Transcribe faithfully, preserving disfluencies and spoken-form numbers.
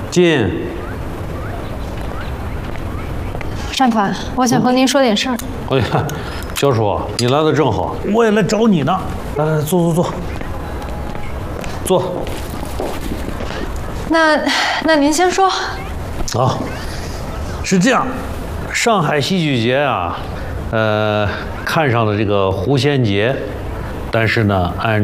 进。 单凡，我想和您说点事儿。 哎呀，小楚，你来的正好，我也来找你呢。来来，坐坐坐。坐。 那那您先说。 啊，是这样，上海戏剧节啊，呃，看上了这个胡先杰，但是呢，按